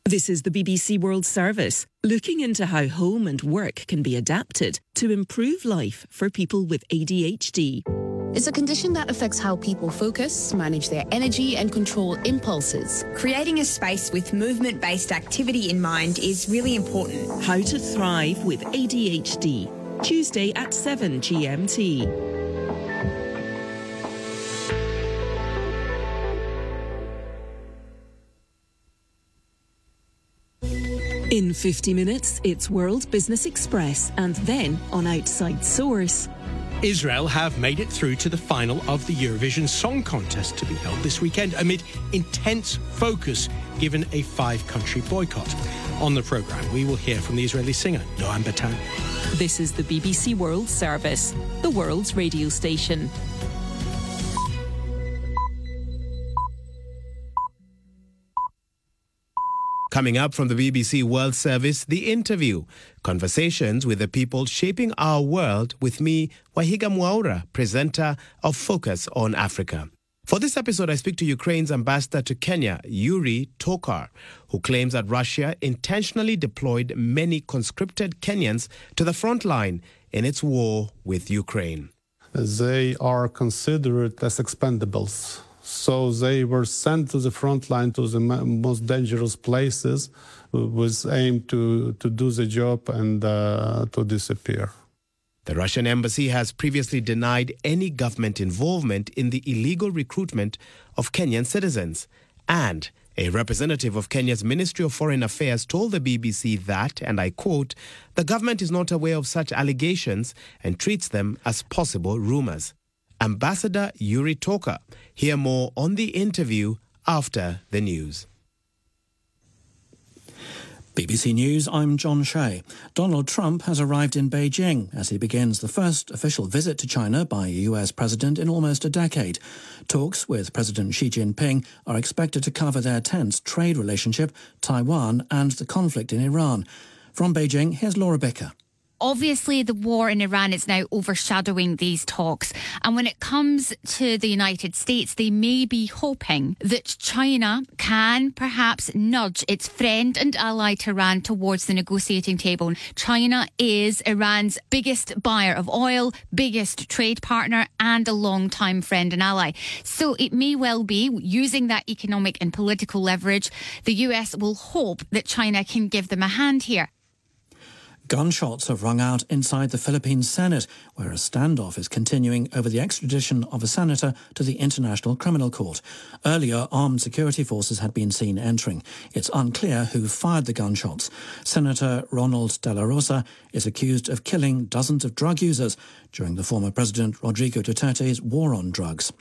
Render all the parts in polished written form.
This is the BBC World Service, looking into how home and work can be adapted to improve life for people with ADHD. It's a condition that affects how people focus, manage their energy and control impulses. Creating a space with movement-based activity in mind is really important. How to thrive with ADHD, Tuesday at 7 GMT. In 50 minutes, it's World Business Express, and then on Outside Source. Israel have made it through to the final of the Eurovision Song Contest to be held this weekend amid intense focus given a 5-country boycott. On the programme, we will hear from the Israeli singer Noam Batan. This is the BBC World Service, the world's radio station. Coming up from the BBC World Service, The Interview. Conversations with the people shaping our world with me, Wahiga Mwaura, presenter of Focus on Africa. For this episode, I speak to Ukraine's ambassador to Kenya, Yuri Tokar, who claims that Russia intentionally deployed many conscripted Kenyans to the front line in its war with Ukraine. They are considered as expendables. So they were sent to the front line, to the most dangerous places, with aim to do the job and to disappear. The Russian embassy has previously denied any government involvement in the illegal recruitment of Kenyan citizens. And a representative of Kenya's Ministry of Foreign Affairs told the BBC that, and I quote, "The government is not aware of such allegations and treats them as possible rumours." Ambassador Yuri Tokar. Hear more on The Interview after the news. BBC News, I'm John Shea. Donald Trump has arrived in Beijing as he begins the first official visit to China by a US president in almost a decade. Talks with President Xi Jinping are expected to cover their tense trade relationship, Taiwan and the conflict in Iran. From Beijing, here's Laura Bicker. Obviously, the war in Iran is now overshadowing these talks. And when it comes to the United States, they may be hoping that China can perhaps nudge its friend and ally Tehran towards the negotiating table. China is Iran's biggest buyer of oil, biggest trade partner, and a long-time friend and ally. So it may well be, using that economic and political leverage, the US will hope that China can give them a hand here. Gunshots have rung out inside the Philippine Senate, where a standoff is continuing over the extradition of a senator to the International Criminal Court. Earlier, armed security forces had been seen entering. It's unclear who fired the gunshots. Senator Ronald De La Rosa is accused of killing dozens of drug users during the former President Rodrigo Duterte's war on drugs.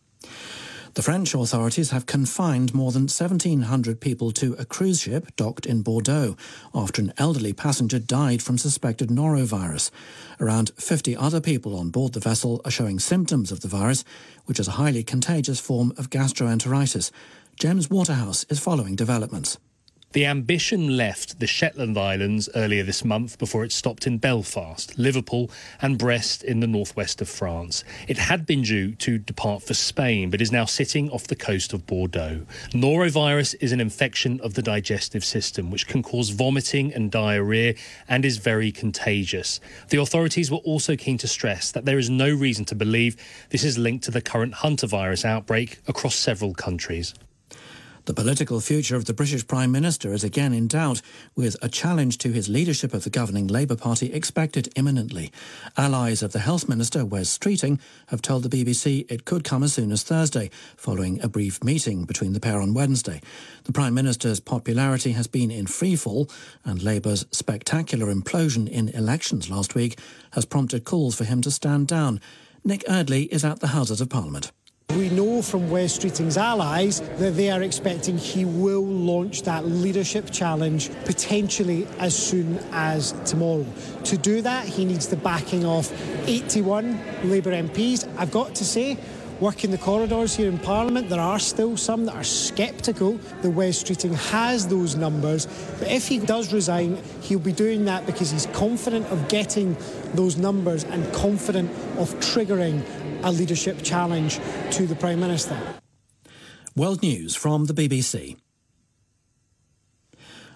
The French authorities have confined more than 1,700 people to a cruise ship docked in Bordeaux after an elderly passenger died from suspected norovirus. Around 50 other people on board the vessel are showing symptoms of the virus, which is a highly contagious form of gastroenteritis. James Waterhouse is following developments. The Ambition left the Shetland Islands earlier this month before it stopped in Belfast, Liverpool and Brest in the northwest of France. It had been due to depart for Spain, but is now sitting off the coast of Bordeaux. Norovirus is an infection of the digestive system, which can cause vomiting and diarrhoea and is very contagious. The authorities were also keen to stress that there is no reason to believe this is linked to the current hantavirus outbreak across several countries. The political future of the British Prime Minister is again in doubt, with a challenge to his leadership of the governing Labour Party expected imminently. Allies of the Health Minister, Wes Streeting, have told the BBC it could come as soon as Thursday, following a brief meeting between the pair on Wednesday. The Prime Minister's popularity has been in freefall, and Labour's spectacular implosion in elections last week has prompted calls for him to stand down. Nick Eardley is at the Houses of Parliament. We know from Wes Streeting's allies that they are expecting he will launch that leadership challenge potentially as soon as tomorrow. To do that, he needs the backing of 81 Labour MPs. I've got to say, working the corridors here in Parliament, there are still some that are sceptical that Wes Streeting has those numbers. But if he does resign, he'll be doing that because he's confident of getting those numbers and confident of triggering a leadership challenge to the Prime Minister. World News from the BBC.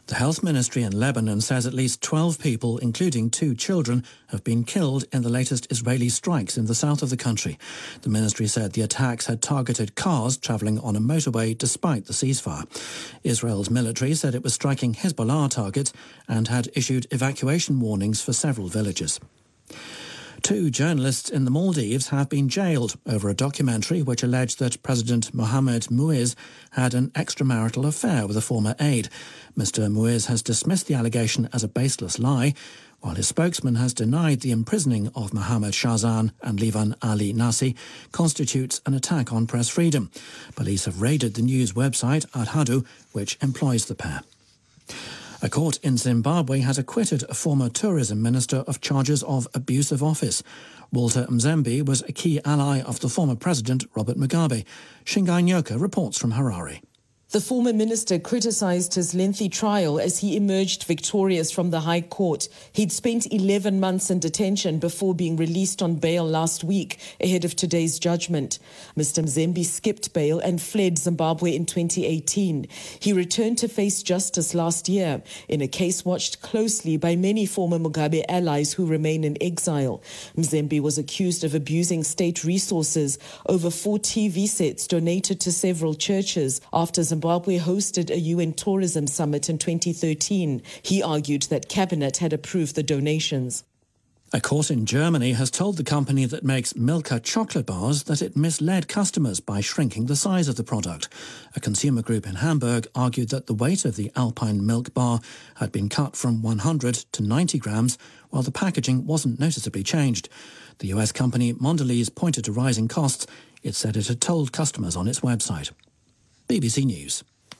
The health ministry in Lebanon says at least 12 people, including 2 children, have been killed in the latest Israeli strikes in the south of the country. The ministry said the attacks had targeted cars travelling on a motorway despite the ceasefire. Israel's military said it was striking Hezbollah targets and had issued evacuation warnings for several villages. 2 journalists in the Maldives have been jailed over a documentary which alleged that President Mohamed Muiz had an extramarital affair with a former aide. Mr. Muiz has dismissed the allegation as a baseless lie, while his spokesman has denied the imprisoning of Mohammed Shahzan and Livan Ali Nasi constitutes an attack on press freedom. Police have raided the news website Al Hadu, which employs the pair. A court in Zimbabwe has acquitted a former tourism minister of charges of abuse of office. Walter Mzembe was a key ally of the former president, Robert Mugabe. Shingai Nyoka reports from Harare. The former minister criticised his lengthy trial as he emerged victorious from the High Court. He'd spent 11 months in detention before being released on bail last week ahead of today's judgment. Mr. Mzembe skipped bail and fled Zimbabwe in 2018. He returned to face justice last year in a case watched closely by many former Mugabe allies who remain in exile. Mzembe was accused of abusing state resources over 4 TV sets donated to several churches after Zimbabwe hosted a UN tourism summit in 2013. He argued that cabinet had approved the donations. A court in Germany has told the company that makes Milka chocolate bars that it misled customers by shrinking the size of the product. A consumer group in Hamburg argued that the weight of the Alpine milk bar had been cut from 100 to 90 grams, while the packaging wasn't noticeably changed. The US company Mondelez pointed to rising costs. It said it had told customers on its website. BBC News.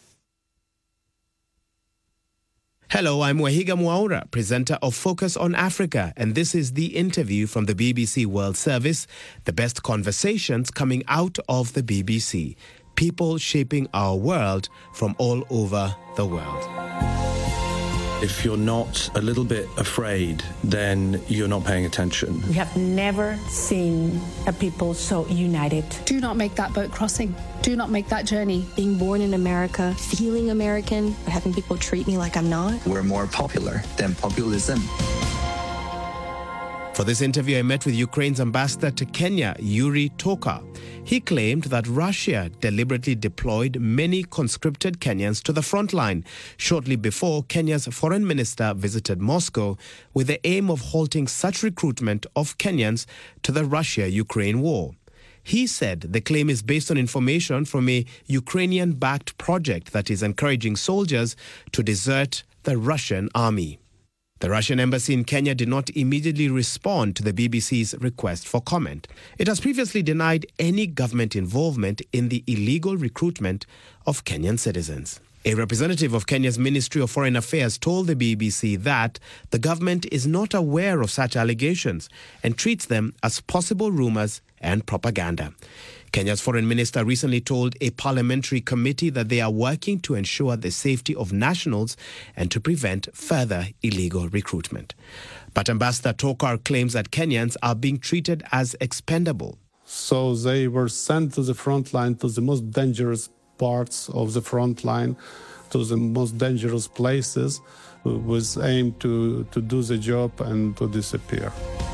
Hello, I'm Wahiga Mwaura, presenter of Focus on Africa, and this is the interview from the BBC World Service, the best conversations coming out of the BBC. People shaping our world from all over the world. If you're not a little bit afraid, then you're not paying attention. We have never seen a people so united. Do not make that boat crossing. Do not make that journey. Being born in America, feeling American, but having people treat me like I'm not. We're more popular than populism. For this interview, I met with Ukraine's ambassador to Kenya, Yuri Toka. He claimed that Russia deliberately deployed many conscripted Kenyans to the front line shortly before Kenya's foreign minister visited Moscow with the aim of halting such recruitment of Kenyans to the Russia-Ukraine war. He said the claim is based on information from a Ukrainian-backed project that is encouraging soldiers to desert the Russian army. The Russian embassy in Kenya did not immediately respond to the BBC's request for comment. It has previously denied any government involvement in the illegal recruitment of Kenyan citizens. A representative of Kenya's Ministry of Foreign Affairs told the BBC that the government is not aware of such allegations and treats them as possible rumours and propaganda. Kenya's foreign minister recently told a parliamentary committee that they are working to ensure the safety of nationals and to prevent further illegal recruitment. But Ambassador Tokar claims that Kenyans are being treated as expendable. So they were sent to the front line, to the most dangerous parts of the front line, to the most dangerous places, with aim to do the job and to disappear.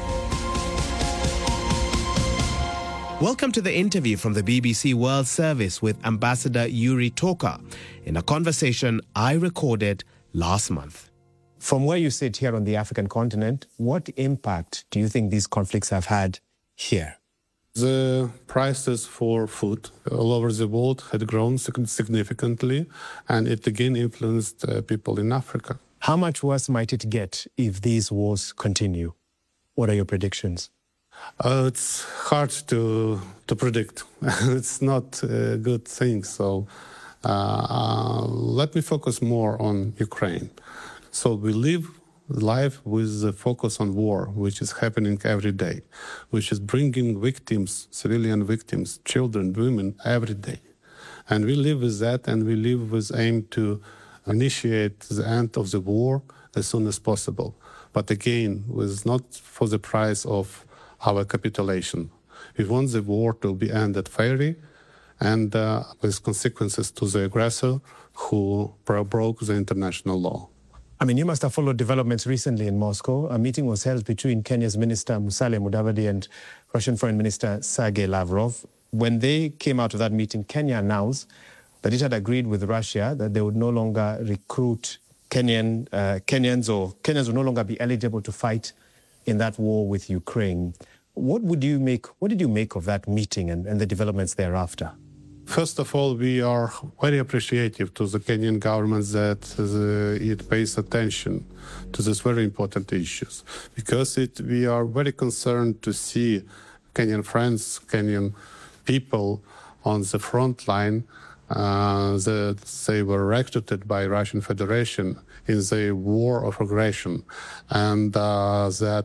Welcome to the interview from the BBC World Service with Ambassador Yuri Toka in a conversation I recorded last month. From where you sit here on the African continent, what impact do you think these conflicts have had here? The prices for food all over the world had grown significantly, and it again influenced people in Africa. How much worse might it get if these wars continue? What are your predictions? It's hard to predict. It's not a good thing. So let me focus more on Ukraine. So we live life with the focus on war, which is happening every day, which is bringing victims, civilian victims, children, women, every day. And we live with that, and we live with aim to initiate the end of the war as soon as possible. But again, with not for the price of our capitulation. We want the war to be ended fairly and with consequences to the aggressor who broke the international law. I mean, you must have followed developments recently in Moscow. A meeting was held between Kenya's Minister Musalia Mudavadi and Russian Foreign Minister Sergei Lavrov. When they came out of that meeting, Kenya announced that it had agreed with Russia that they would no longer recruit Kenyans would no longer be eligible to fight in that war with Ukraine. What did you make of that meeting and the developments thereafter? First of all, we are very appreciative to the Kenyan government that it pays attention to these very important issues, because we are very concerned to see Kenyan friends, Kenyan people on the front line that they were recruited by Russian Federation in the war of aggression, and that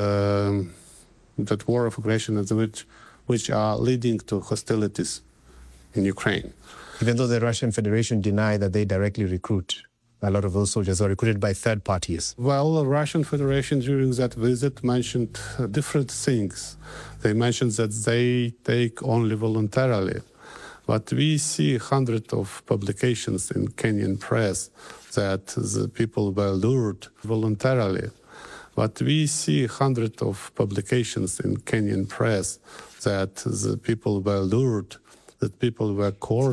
war of aggression which are leading to hostilities in Ukraine. Even though the Russian Federation denied that they directly recruit, a lot of those soldiers are recruited by third parties. Well, the Russian Federation during that visit mentioned different things. They mentioned that they take only voluntarily. But we see hundreds of publications in Kenyan press that the people were lured voluntarily. But we see hundreds of publications in Kenyan press that the people were lured, that people were coerced